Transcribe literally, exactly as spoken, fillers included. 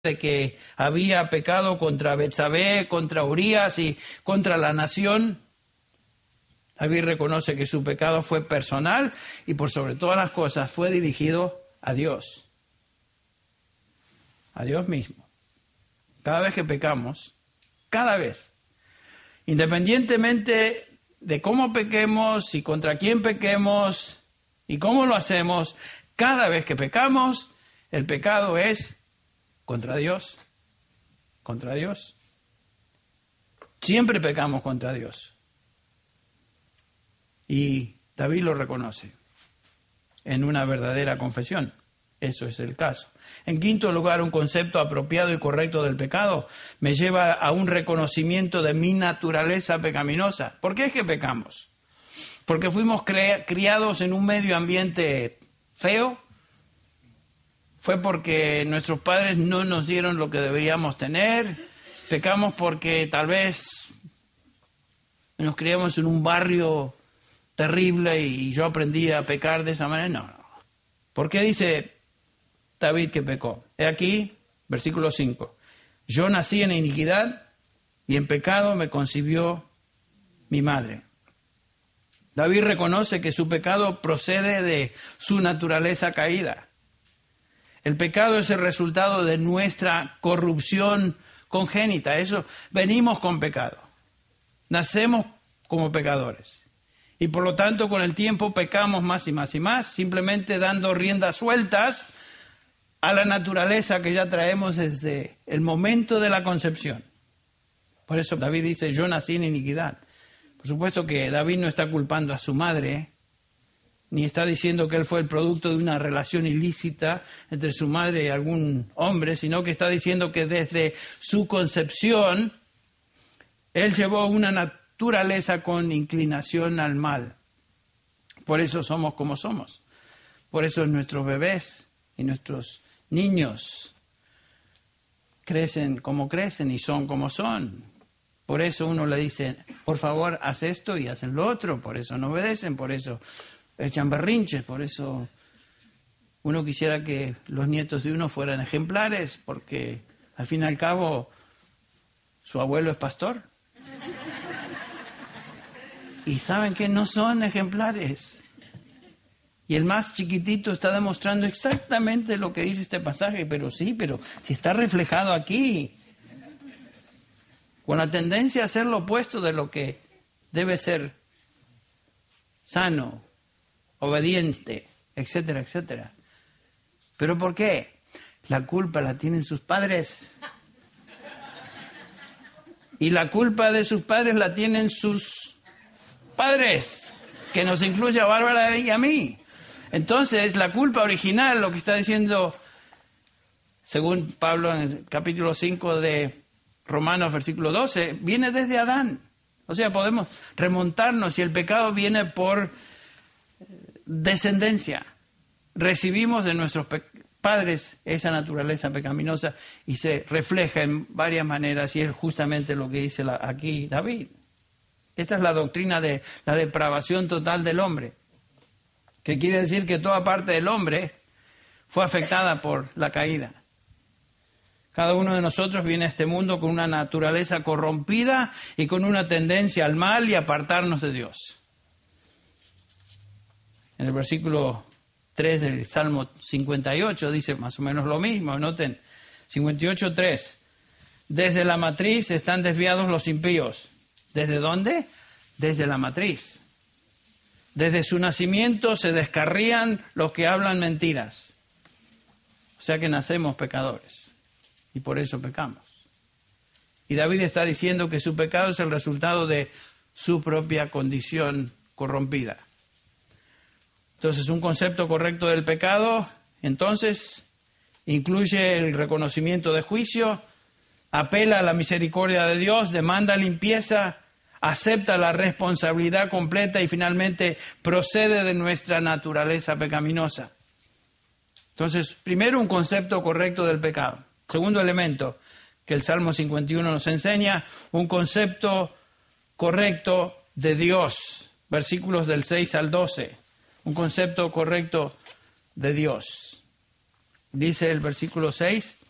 de que había pecado contra Betsabé, contra Urías y contra la nación. David reconoce que su pecado fue personal y por sobre todas las cosas fue dirigido a Dios, a Dios mismo. Cada vez que pecamos, cada vez, independientemente de cómo pequemos y contra quién pequemos y cómo lo hacemos, cada vez que pecamos, el pecado es contra Dios, contra Dios. Siempre pecamos contra Dios. Y David lo reconoce en una verdadera confesión. Eso es el caso. En quinto lugar, un concepto apropiado y correcto del pecado me lleva a un reconocimiento de mi naturaleza pecaminosa. ¿Por qué es que pecamos? ¿Porque fuimos cre- criados en un medio ambiente feo? ¿Fue porque nuestros padres no nos dieron lo que deberíamos tener? ¿Pecamos porque tal vez nos criamos en un barrio terrible y yo aprendí a pecar de esa manera? No, no. ¿Por qué dice David que pecó? He aquí, versículo cinco. Yo nací en iniquidad y en pecado me concibió mi madre. David reconoce que su pecado procede de su naturaleza caída. El pecado es el resultado de nuestra corrupción congénita. Eso, venimos con pecado. Nacemos como pecadores. Y por lo tanto, con el tiempo pecamos más y más y más, simplemente dando riendas sueltas a la naturaleza que ya traemos desde el momento de la concepción. Por eso David dice, yo nací en iniquidad. Por supuesto que David no está culpando a su madre, ni está diciendo que él fue el producto de una relación ilícita entre su madre y algún hombre, sino que está diciendo que desde su concepción, él llevó una naturaleza con inclinación al mal. Por eso somos como somos. Por eso nuestros bebés y nuestros niños crecen como crecen y son como son. Por eso uno le dice, por favor, haz esto y hacen lo otro. Por eso no obedecen, por eso echan berrinches, por eso uno quisiera que los nietos de uno fueran ejemplares, porque al fin y al cabo su abuelo es pastor. Y saben que no son ejemplares. Y el más chiquitito está demostrando exactamente lo que dice este pasaje, pero sí, pero si está reflejado aquí, con la tendencia a hacer lo opuesto de lo que debe ser sano, obediente, etcétera, etcétera. ¿Pero por qué? La culpa la tienen sus padres. Y la culpa de sus padres la tienen sus padres, que nos incluye a Bárbara y a mí. Entonces, la culpa original, lo que está diciendo, según Pablo en el capítulo cinco de Romanos, versículo doce, viene desde Adán. O sea, podemos remontarnos y el pecado viene por descendencia. Recibimos de nuestros pe- padres esa naturaleza pecaminosa y se refleja en varias maneras y es justamente lo que dice la, aquí David. Esta es la doctrina de la depravación total del hombre, que quiere decir que toda parte del hombre fue afectada por la caída. Cada uno de nosotros viene a este mundo con una naturaleza corrompida y con una tendencia al mal y apartarnos de Dios. En el versículo tres del Salmo cincuenta y ocho dice más o menos lo mismo. Noten, cincuenta y ocho, tres. Desde la matriz están desviados los impíos. ¿Desde dónde? Desde la matriz. Desde su nacimiento se descarrían los que hablan mentiras. O sea que nacemos pecadores y por eso pecamos. Y David está diciendo que su pecado es el resultado de su propia condición corrompida. Entonces, un concepto correcto del pecado, entonces, incluye el reconocimiento de juicio, apela a la misericordia de Dios, demanda limpieza, acepta la responsabilidad completa y finalmente procede de nuestra naturaleza pecaminosa. Entonces, primero, un concepto correcto del pecado. Segundo elemento que el Salmo cincuenta y uno nos enseña, un concepto correcto de Dios. Versículos del seis al doce. Un concepto correcto de Dios. Dice el versículo seis,